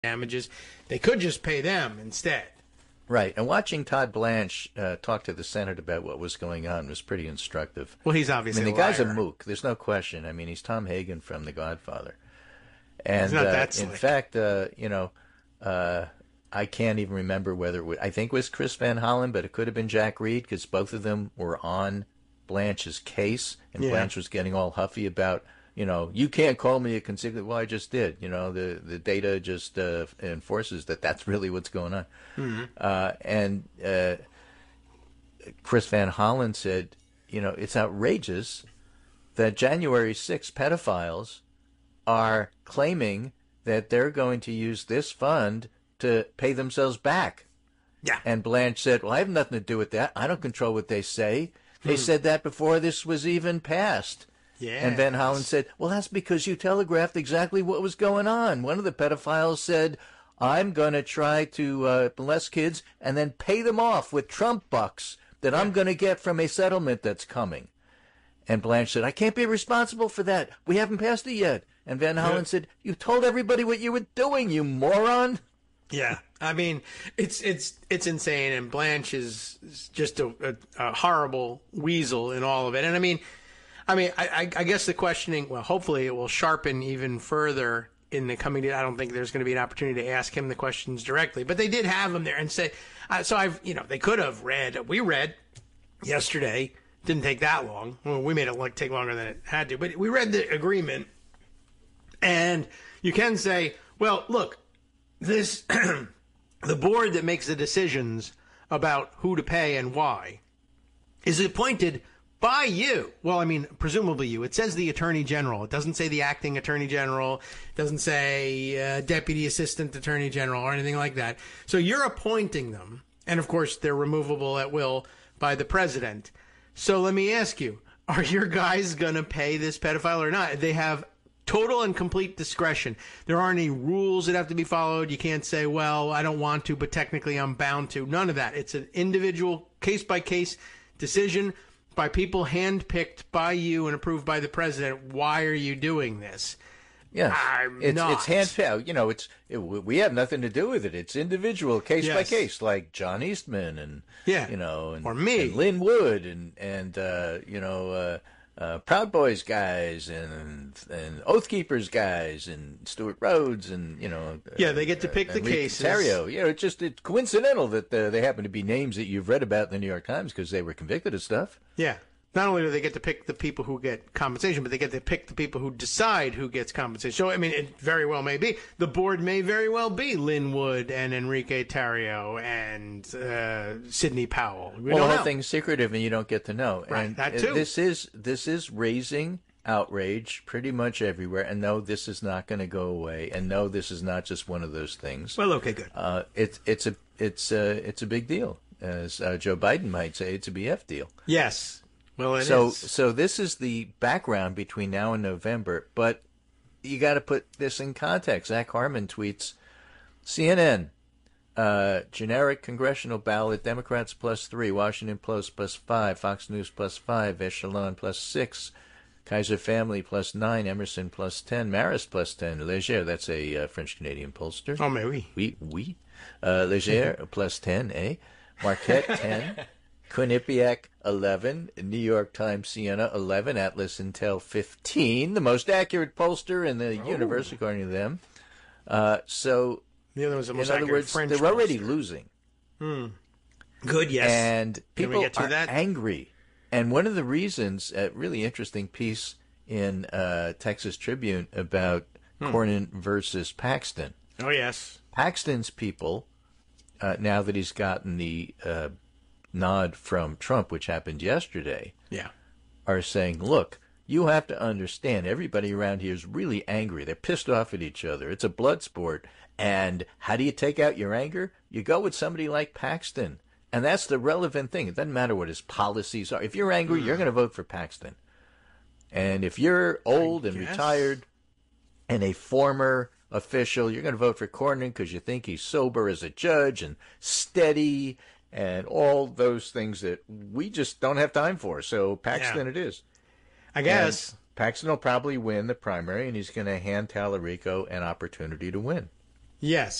damages. They could just pay them instead. Right. And watching Todd Blanche talk to the Senate about what was going on was pretty instructive. Well, he's obviously the guy's a mook. There's no question. I mean, he's Tom Hagen from The Godfather. And he's not that slick. In fact, I can't even remember whether it was, I think it was Chris Van Hollen, but it could have been Jack Reed because both of them were on Blanche's case, and Blanche was getting all huffy about, you can't call me a constituent. Well, I just did. The data just enforces that that's really what's going on. And Chris Van Hollen said, it's outrageous that January 6 pedophiles are claiming that they're going to use this fund to pay themselves back. Yeah. And Blanche said, well, I have nothing to do with that. I don't control what they say. They said that before this was even passed. Yeah. And Van Hollen said, well, that's because you telegraphed exactly what was going on. One of the pedophiles said, I'm going to try to molest kids and then pay them off with Trump bucks that I'm going to get from a settlement that's coming. And Blanche said, I can't be responsible for that. We haven't passed it yet. And Van Hollen said, you told everybody what you were doing, you moron. Yeah. I mean, it's insane, and Blanche is just a horrible weasel in all of it. And I guess the questioning, well, hopefully it will sharpen even further in the coming days. I don't think there's going to be an opportunity to ask him the questions directly, but they did have him there and say, they could have we read yesterday, didn't take that long. Well, we made it take longer than it had to, but we read the agreement, and you can say, well, look, this, the board that makes the decisions about who to pay and why is appointed by you. Well, I mean, presumably you. It says the Attorney General. It doesn't say the acting Attorney General. It doesn't say Deputy Assistant Attorney General or anything like that. So you're appointing them. And, of course, they're removable at will by the president. So let me ask you, are your guys going to pay this pedophile or not? They have total and complete discretion. There aren't any rules that have to be followed. You can't say, well, I don't want to, but technically I'm bound to. None of that. It's an individual case-by-case decision by people handpicked by you and approved by the president. Why are you doing this? Yeah, it's handpicked. We have nothing to do with it. It's individual, case by case, like John Eastman and or me, and Lynn Wood and Proud Boys guys and Oath Keepers guys and Stuart Rhodes and they get to pick the cases. It's coincidental that they happen to be names that you've read about in the New York Times because they were convicted of stuff. Yeah. Not only do they get to pick the people who get compensation, but they get to pick the people who decide who gets compensation. So, I mean, it very well may be. The board may very well be Lynn Wood and Enrique Tarrio and Sidney Powell. The whole thing's secretive and you don't get to know. Right, and that too. This is raising outrage pretty much everywhere. And no, this is not going to go away. And no, this is not just one of those things. Well, okay, good. It's a big deal. As Joe Biden might say, it's a BF deal. Yes. Well, it is. So this is the background between now and November, but you got to put this in context. Zach Harmon tweets, CNN, generic congressional ballot, Democrats +3, Washington Post +5, Fox News +5, Echelon +6, Kaiser Family +9, Emerson +10, Marist +10, Leger, that's a French-Canadian pollster. Oh, mais oui. Oui. Leger +10, eh? Marquette 10. Quinnipiac 11, New York Times Siena 11, Atlas Intel 15, the most accurate pollster in the universe according to them. So, the other was the most in other words, French they're already pollster. Losing. Good, yes. And people are that? angry. And one of the reasons, a really interesting piece in Texas Tribune about Cornyn versus Paxton. Oh, yes. Paxton's people, now that he's gotten the nod from Trump, which happened yesterday, are saying, look, you have to understand, everybody around here is really angry. They're pissed off at each other. It's a blood sport. And how do you take out your anger? You go with somebody like Paxton. And that's the relevant thing. It doesn't matter what his policies are. If you're angry, you're going to vote for Paxton. And if you're old and retired and a former official, you're going to vote for Cornyn because you think he's sober as a judge and steady and all those things that we just don't have time for. So Paxton it is. I guess. And Paxton will probably win the primary, and he's going to hand Tallarico an opportunity to win. Yes.